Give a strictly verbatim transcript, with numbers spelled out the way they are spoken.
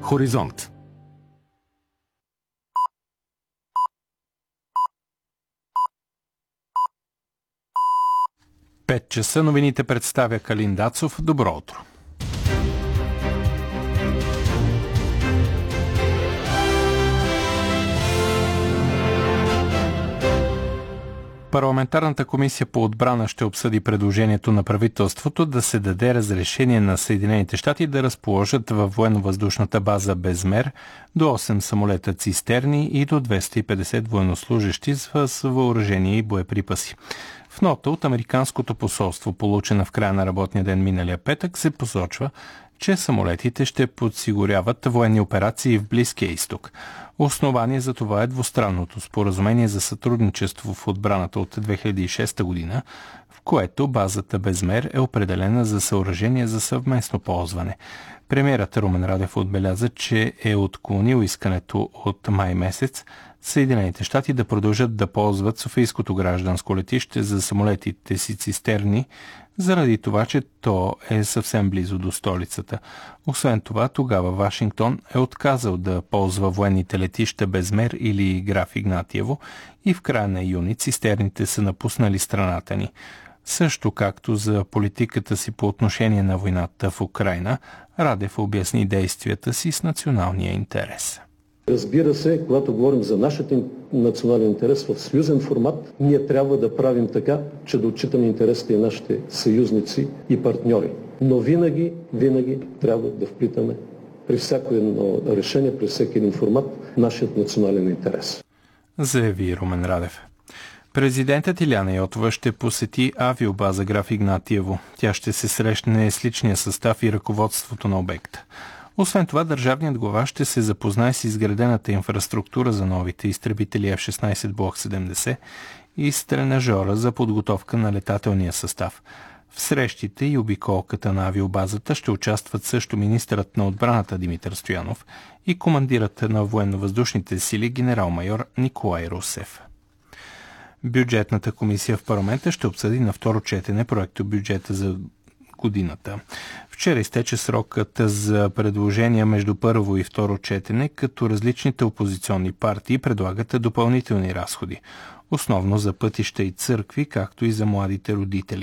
Хоризонт. Пет часа новините представя Калин Дацов. Добро утро. Парламентарната комисия по отбрана ще обсъди предложението на правителството да се даде разрешение на Съединените щати да разположат във военно-въздушната база Безмер до осем самолета цистерни и до двеста и петдесет военнослужещи с въоръжение и боеприпаси. В нота от Американското посолство, получена в края на работния ден миналия петък, се посочва, че самолетите ще подсигуряват военни операции в Близкия изток. Основание за това е двустранното споразумение за сътрудничество в отбраната от две хиляди и шеста година, в което базата Безмер е определена за съоръжение за съвместно ползване. Премиерът Румен Радев отбеляза, че е отклонил искането от май месец Съединените щати да продължат да ползват Софийското гражданско летище за самолетите си цистерни, заради това, че то е съвсем близо до столицата. Освен това, тогава Вашингтон е отказал да ползва военните летища Безмер или Граф Игнатиево и в края на юни цистерните са напуснали страната ни. Също както за политиката си по отношение на войната в Украйна, Радев обясни действията си с националния интерес. Разбира се, когато говорим за нашия национален интерес в съюзен формат, ние трябва да правим така, че да отчитаме интересите и нашите съюзници и партньори. Но винаги, винаги трябва да вплитаме при всяко едно решение, при всеки един формат, нашият национален интерес. Заяви Румен Радев. Президентът Илияна Йотова ще посети авиобаза Граф Игнатиево. Тя ще се срещне с личния състав и ръководството на обекта. Освен това, държавният глава ще се запознае с изградената инфраструктура за новите изтребители Еф шестнадесет Блок седемдесет и с тренажора за подготовка на летателния състав. В срещите и обиколката на авиобазата ще участват също министърът на отбраната Димитър Стоянов и командирът на военно-въздушните сили генерал-майор Николай Русев. Бюджетната комисия в парламента ще обсъди на второ четене проекто бюджета за годината. Вчера изтече срокът за предложения между първо и второ четене, като различните опозиционни партии предлагат допълнителни разходи, основно за пътища и църкви, както и за младите родители.